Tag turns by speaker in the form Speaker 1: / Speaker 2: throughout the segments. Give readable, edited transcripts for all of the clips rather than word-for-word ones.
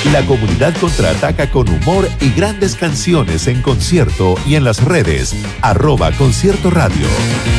Speaker 1: La comunidad contraataca con humor y grandes canciones en concierto y en las redes @concierto radio.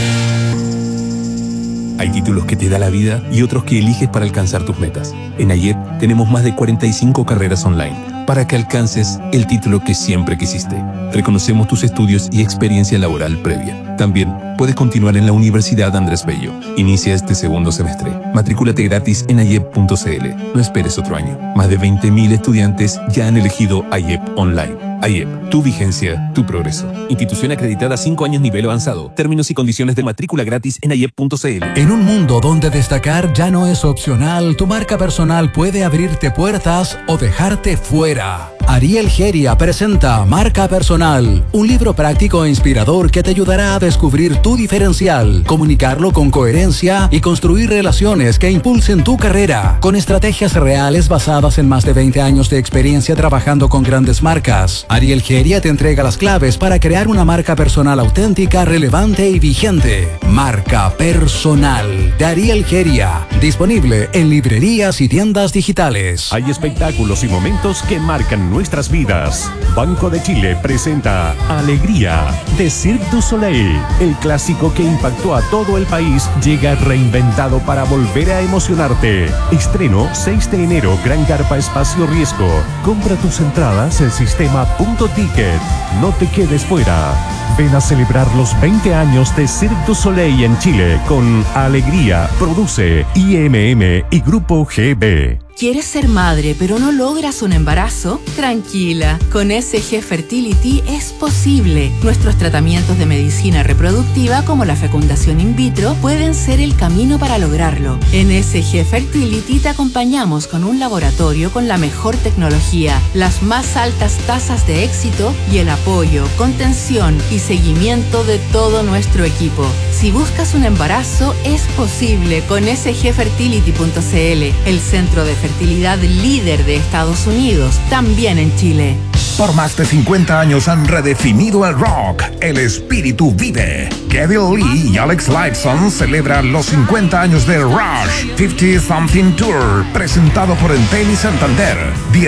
Speaker 2: Hay títulos que te da la vida y otros que eliges para alcanzar tus metas. En AYEP tenemos más de 45 carreras online para que alcances el título que siempre quisiste. Reconocemos tus estudios y experiencia laboral previa. También puedes continuar en la Universidad Andrés Bello. Inicia este segundo semestre. Matrículate gratis en ayep.cl. No esperes otro año. Más de 20.000 estudiantes ya han elegido AYEP Online. AYEP, tu vigencia, tu progreso. Institución acreditada 5 años nivel avanzado. Términos y condiciones de matrícula gratis en ayep.cl.
Speaker 3: En un mundo donde destacar ya no es opcional, tu marca personal puede abrirte puertas o dejarte fuera. Ariel Geria presenta Marca Personal, un libro práctico e inspirador que te ayudará a descubrir tu diferencial, comunicarlo con coherencia y construir relaciones que impulsen tu carrera, con estrategias reales basadas en más de 20 años de experiencia trabajando con grandes marcas. Ariel Geria te entrega las claves para crear una marca personal auténtica, relevante y vigente. Marca Personal de Ariel Geria, disponible en librerías y tiendas digitales.
Speaker 4: Hay espectáculos y momentos que marcan nuestras vidas. Banco de Chile presenta Alegría de Cirque du Soleil. El clásico que impactó a todo el país llega reinventado para volver a emocionarte. Estreno 6 de enero, Gran Carpa Espacio Riesgo. Compra tus entradas en sistema Punto Ticket. No te quedes fuera. Ven a celebrar los 20 años de Cirque du Soleil en Chile con Alegría. Produce IMM y Grupo GB.
Speaker 5: ¿Quieres ser madre pero no logras un embarazo? Tranquila, con SG Fertility es posible. Nuestros tratamientos de medicina reproductiva como la fecundación in vitro pueden ser el camino para lograrlo. En SG Fertility te acompañamos con un laboratorio con la mejor tecnología, las más altas tasas de éxito y el apoyo, contención y seguimiento de todo nuestro equipo. Si buscas un embarazo, es posible con sgfertility.cl, el centro de fertilidad líder de Estados Unidos, también en Chile.
Speaker 6: Por más de 50 años han redefinido el rock. El espíritu vive. Kevin Lee y Alex Lifeson celebran los 50 años de Rush 50 Something Tour, presentado por Entel y Santander.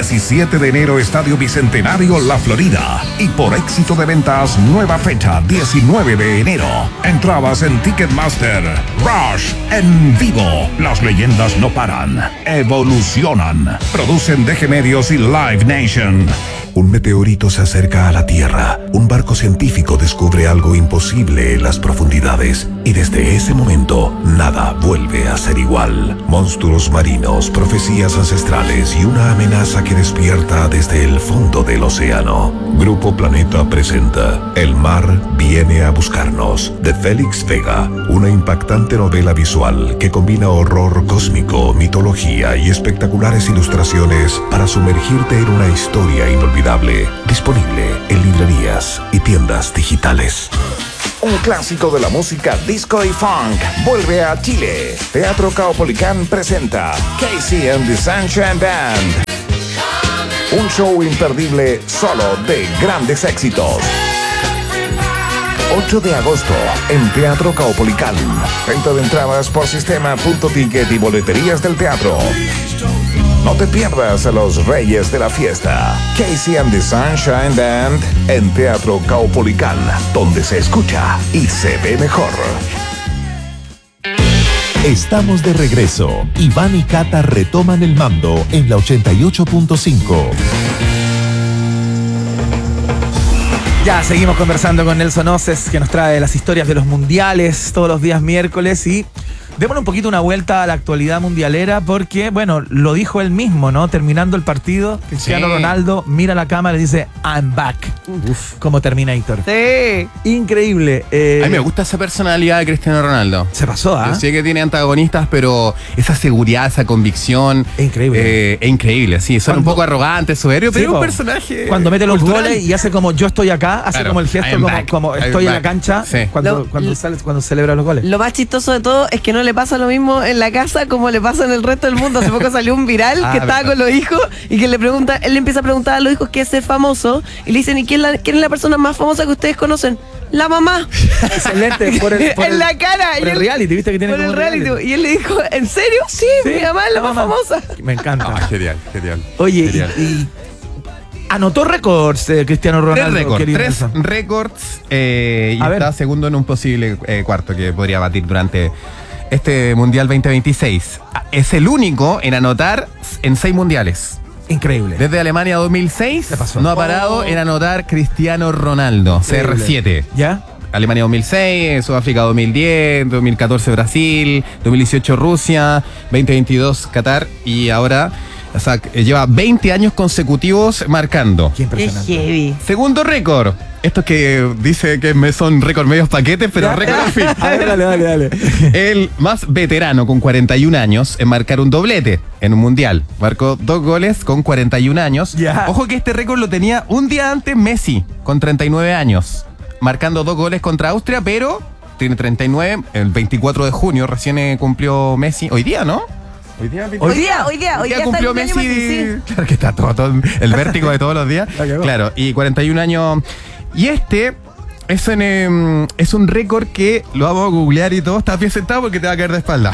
Speaker 6: 17 de enero, Estadio Bicentenario, La Florida. Y por éxito de ventas, nueva fecha, 19 de enero. Entradas en Ticketmaster. Rush en vivo. Las leyendas no paran. Evolucionan. Producen DG Medios y Live Nation.
Speaker 7: Un meteorito se acerca a la Tierra. Un barco científico descubre algo imposible en las profundidades. Y desde ese momento, nada vuelve a ser igual. Monstruos marinos, profecías ancestrales y una amenaza que despierta desde el fondo del océano. Grupo Planeta presenta El mar viene a buscarnos, de Félix Vega. Una impactante novela visual que combina horror cósmico, mitología y espectaculares ilustraciones para sumergirte en una historia inolvidable. Disponible en librerías y tiendas digitales.
Speaker 6: Un clásico de la música disco y funk vuelve a Chile. Teatro Caupolicán presenta Casey and the Sunshine Band. Un show imperdible solo de grandes éxitos. 8 de agosto en Teatro Caupolicán. Venta de entradas por sistema Punto Ticket y boleterías del teatro. No te pierdas a los reyes de la fiesta. Casey and the Sunshine Band en Teatro Caupolicán, donde se escucha y se ve mejor.
Speaker 1: Estamos de regreso. Iván y Cata retoman el mando en la 88.5.
Speaker 8: Ya, seguimos conversando con Nelson Oces, que nos trae las historias de los mundiales todos los días miércoles, y démosle un poquito una vuelta a la actualidad mundialera, porque, bueno, lo dijo él mismo, ¿no? Terminando el partido, Cristiano Ronaldo mira a la cámara y dice, I'm back. Uf, como Terminator.
Speaker 9: Sí.
Speaker 8: Increíble.
Speaker 10: A mí me gusta esa personalidad de Cristiano Ronaldo.
Speaker 8: Se pasó, ¿ah?
Speaker 10: Yo sé que tiene antagonistas, pero esa seguridad, esa convicción.
Speaker 8: Es increíble.
Speaker 10: Es increíble, sí. Son un poco arrogantes, soberbios, pero es un personaje.
Speaker 8: Cuando mete los
Speaker 10: cultural.
Speaker 8: goles y hace como yo estoy acá, hace como el gesto, como estoy en la cancha,
Speaker 10: sí.
Speaker 8: cuando celebra los goles.
Speaker 9: Lo más chistoso de todo es que no le pasa lo mismo en la casa como le pasa en el resto del mundo. Hace poco salió un viral que estaba con los hijos y que él le empieza a preguntar a los hijos qué es ser famoso y le dicen, ¿y quién es la persona más famosa que ustedes conocen? la mamá.
Speaker 8: Excelente.
Speaker 9: En la cara.
Speaker 8: Por el reality, ¿viste que tiene
Speaker 9: por
Speaker 8: como
Speaker 9: el reality? Y él le dijo, ¿en serio? Sí, mi mamá es la más famosa.
Speaker 8: Me encanta.
Speaker 10: Genial.
Speaker 8: Oye,
Speaker 10: Genial.
Speaker 8: y anotó récords Cristiano Ronaldo.
Speaker 10: Tres récords y está segundo en un posible cuarto que podría batir durante este Mundial 2026. Es el único en anotar en 6 mundiales.
Speaker 8: Increíble.
Speaker 10: Desde Alemania 2006 no ha parado en anotar Cristiano Ronaldo, CR7.
Speaker 8: ¿Ya?
Speaker 10: Alemania 2006, Sudáfrica 2010, 2014 Brasil, 2018 Rusia, 2022 Qatar y ahora... O sea, lleva 20 años consecutivos marcando.
Speaker 8: Qué impresionante.
Speaker 9: Qué heavy.
Speaker 10: Segundo récord. Estos que dice que son récord medios paquetes, pero récord al fin.
Speaker 8: A ver, dale.
Speaker 10: El más veterano con 41 años en marcar un doblete en un mundial. Marcó 2 goles con 41 años.
Speaker 8: Ya.
Speaker 10: Ojo que este récord lo tenía un día antes Messi, con 39 años. Marcando 2 goles contra Austria, pero tiene 39. El 24 de junio recién cumplió Messi. Hoy día, ¿no? Hoy día cumplió Messi. Sí. Claro que está todo el vértigo de todos los días. Claro, y 41 años. Y este es un récord que lo vamos a googlear y todo. Estás bien sentado porque te va a caer de espalda.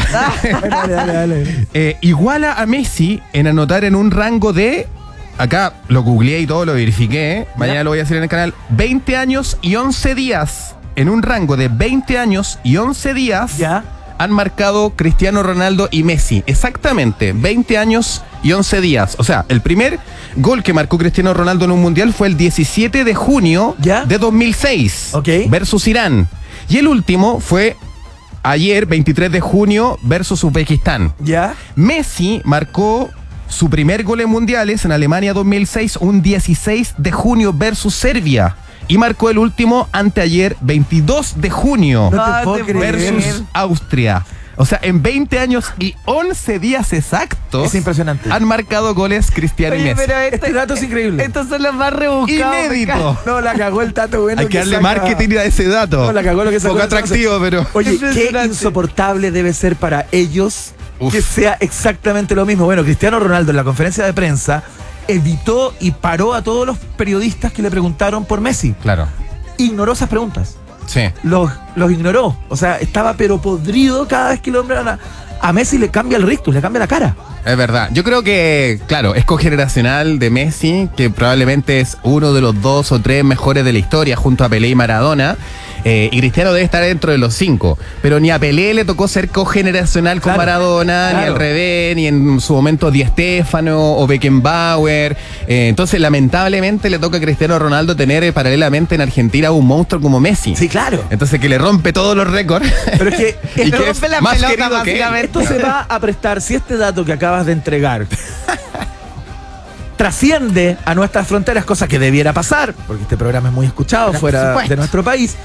Speaker 8: Dale.
Speaker 10: Iguala a Messi en anotar en un rango de... Acá lo googleé y todo, lo verifiqué. Mañana lo voy a hacer en el canal. 20 años y 11 días. En un rango de 20 años y 11 días.
Speaker 8: Ya.
Speaker 10: Han marcado Cristiano Ronaldo y Messi. Exactamente, 20 años y 11 días. O sea, el primer gol que marcó Cristiano Ronaldo en un mundial fue el 17 de junio de 2006 versus Irán. Y el último fue ayer, 23 de junio, versus Uzbekistán. Messi marcó su primer gol en mundiales en Alemania 2006, un 16 de junio versus Serbia. Y marcó el último anteayer, 22 de junio, versus Austria. O sea, en 20 años y 11 días exactos.
Speaker 8: Es impresionante.
Speaker 10: Han marcado goles Cristiano y Messi.
Speaker 9: Pero
Speaker 8: este dato es increíble.
Speaker 9: Estos son los más rebuscados.
Speaker 10: Inédito.
Speaker 8: No, la cagó el dato bueno.
Speaker 10: Hay que darle marketing a ese dato.
Speaker 8: No, la cagó lo que sacó.
Speaker 10: Poco atractivo, pero...
Speaker 8: Oye, qué insoportable debe ser para ellos que sea exactamente lo mismo. Bueno, Cristiano Ronaldo en la conferencia de prensa evitó y paró a todos los periodistas que le preguntaron por Messi.
Speaker 10: Claro.
Speaker 8: Ignoró esas preguntas.
Speaker 10: Sí.
Speaker 8: Los ignoró. O sea, estaba pero podrido cada vez que el hombre a Messi le cambia el rictus, le cambia la cara.
Speaker 10: Es verdad. Yo creo que, claro, es cogeneracional de Messi, que probablemente es uno de los 2 o 3 mejores de la historia, junto a Pelé y Maradona. Y Cristiano debe estar dentro de los 5. Pero ni a Pelé le tocó ser cogeneracional con Maradona, ni al revés, ni en su momento Di Stéfano o Beckenbauer. Entonces, lamentablemente, le toca a Cristiano Ronaldo tener paralelamente en Argentina un monstruo como Messi.
Speaker 8: Sí, claro.
Speaker 10: Entonces, que le rompe todos los récords.
Speaker 8: Pero es que,
Speaker 10: y que rompe la más pelota, básicamente.
Speaker 8: Esto se va a prestar, si este dato que acabas de entregar trasciende a nuestras fronteras, cosa que debiera pasar, porque este programa es muy escuchado fuera de nuestro país.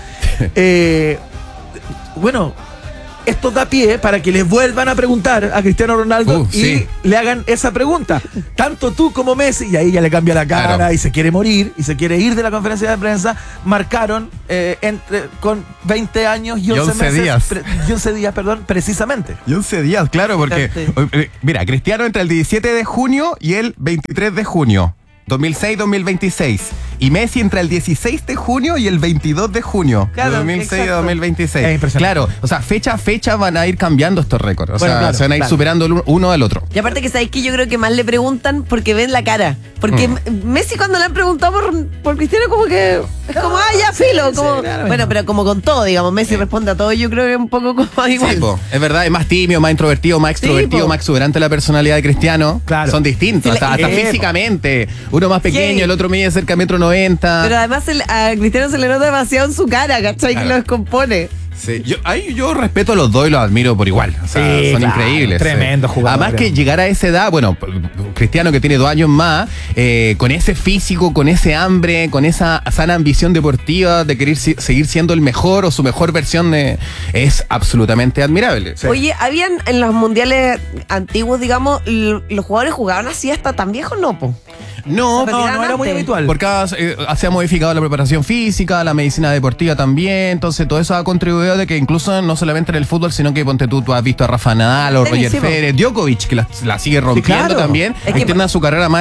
Speaker 8: Bueno, esto da pie para que les vuelvan a preguntar a Cristiano Ronaldo y le hagan esa pregunta. Tanto tú como Messi, y ahí ya le cambia la cara y se quiere morir y se quiere ir de la conferencia de prensa, marcaron con 20 años y 11 días. Y 11 días, precisamente.
Speaker 10: Y 11 días, claro, porque mira, Cristiano entre el 17 de junio y el 23 de junio. 2006-2026. Y Messi entre el 16 de junio y el 22 de junio. Claro, de 2006 a 2026. Claro, o sea, fecha a fecha van a ir cambiando estos récords. O sea, se van a ir superando uno al otro.
Speaker 9: Y aparte que sabéis que yo creo que más le preguntan porque ven la cara. Porque Messi cuando le han preguntado por Cristiano como que es como, ya filo. Como, bueno, pero como con todo, digamos, Messi responde a todo, yo creo que es un poco como igual.
Speaker 10: Sí, es verdad, es más tímido, más introvertido, más extrovertido, más exuberante la personalidad de Cristiano. Claro. Son distintos, hasta físicamente. Uno más pequeño, el otro mide cerca de 1,90 m.
Speaker 9: Pero además a Cristiano se le nota demasiado en su cara, ¿cachai? Claro. Que lo descompone.
Speaker 10: Sí, yo respeto a los dos y los admiro por igual. O sea, son increíbles.
Speaker 8: Tremendo jugador.
Speaker 10: Además que llegar a esa edad, bueno, Cristiano que tiene 2 años más, con ese físico, con ese hambre, con esa sana ambición deportiva de querer seguir siendo el mejor o su mejor versión, es absolutamente admirable.
Speaker 9: Sí. Oye, ¿habían en los mundiales antiguos, digamos, los jugadores jugaban así hasta tan viejos, no, po?
Speaker 10: No era muy habitual. Porque se ha modificado la preparación física, la medicina deportiva también. Entonces todo eso ha contribuido de que incluso no solamente en el fútbol, sino que ponte tú has visto a Rafa Nadal o Roger Federer, Djokovic, que la sigue rompiendo también, extienda su carrera a más edad.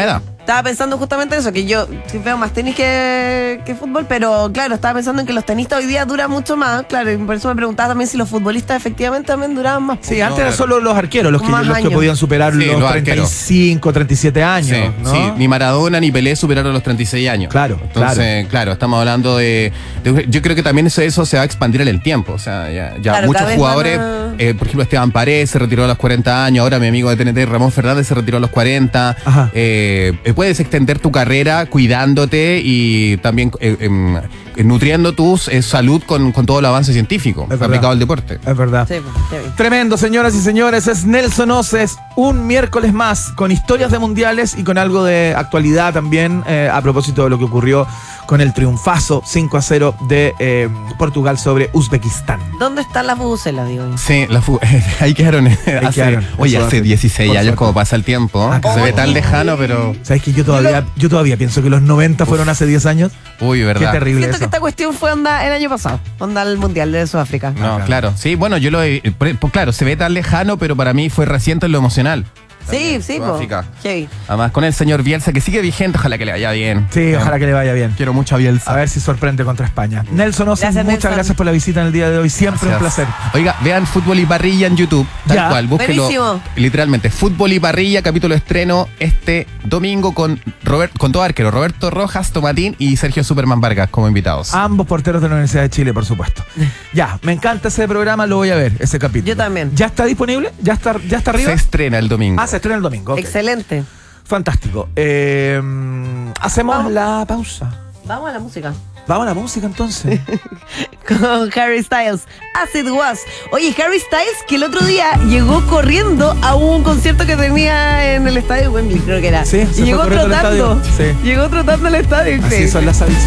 Speaker 9: Estaba pensando justamente eso, que yo veo más tenis que fútbol, pero claro, estaba pensando en que los tenistas hoy día duran mucho más, claro, y por eso me preguntaba también si los futbolistas efectivamente también duraban más.
Speaker 8: Sí, antes eran solo los arqueros los que podían superar los 35, 37 años.
Speaker 10: Sí,
Speaker 8: ¿no?
Speaker 10: sí, ni Maradona ni Pelé superaron los 36 años.
Speaker 8: Claro,
Speaker 10: entonces, claro, estamos hablando de yo creo que también eso se va a expandir en el tiempo. O sea, ya claro, muchos jugadores, por ejemplo, Esteban Paredes se retiró a los 40 años, ahora mi amigo de TNT, Ramón Fernández, se retiró a los 40. Puedes extender tu carrera cuidándote y también nutriendo tu salud con todo el avance científico aplicado al deporte.
Speaker 8: Es verdad. Sí, tremendo, señoras y señores. Es Nelson Oces, un miércoles más con historias de mundiales y con algo de actualidad también a propósito de lo que ocurrió con el triunfazo 5-0 de Portugal sobre Uzbekistán.
Speaker 9: ¿Dónde están las bubucelas, digo yo?
Speaker 10: Sí, ahí quedaron. Hace 16 años, como pasa el tiempo. Se ve tan lejano, pero...
Speaker 8: ¿Sabes que yo todavía pienso que los 90 fueron hace 10 años?
Speaker 10: Uy, verdad.
Speaker 8: Qué terrible.
Speaker 9: Siento que esta cuestión fue el año pasado, el Mundial de Sudáfrica.
Speaker 10: No, claro. Sí, bueno, yo claro, se ve tan lejano, pero para mí fue reciente en lo emocional.
Speaker 9: Sí,
Speaker 10: Además, con el señor Bielsa, que sigue vigente, ojalá que le vaya bien.
Speaker 8: Sí, ojalá que le vaya bien.
Speaker 10: Quiero mucho a Bielsa.
Speaker 8: A ver si sorprende contra España. Nelson Oces, muchas gracias por la visita en el día de hoy. Siempre un placer.
Speaker 10: Oiga, vean Fútbol y Parrilla en YouTube. Tal cual, búsquelo.
Speaker 9: Buenísimo.
Speaker 10: Literalmente, Fútbol y Parrilla, capítulo estreno este domingo con dos arqueros, Roberto Rojas, Tomatín y Sergio Superman Vargas como invitados.
Speaker 8: Ambos porteros de la Universidad de Chile, por supuesto. Ya, me encanta ese programa, lo voy a ver, ese capítulo.
Speaker 9: Yo también.
Speaker 8: ¿Ya está disponible? ¿Ya está arriba?
Speaker 10: Se estrena el domingo.
Speaker 8: Se estrena el domingo. Okay.
Speaker 9: Excelente.
Speaker 8: Fantástico. Hacemos la pausa.
Speaker 9: Vamos a la música.
Speaker 8: Vamos a la música entonces.
Speaker 9: Con Harry Styles, As It Was. Oye, Harry Styles, que el otro día llegó corriendo a un concierto que tenía en el estadio Wembley, creo que era.
Speaker 8: Sí,
Speaker 9: y llegó trotando.
Speaker 8: Sí.
Speaker 9: Llegó trotando al estadio.
Speaker 8: Así son las adiciones.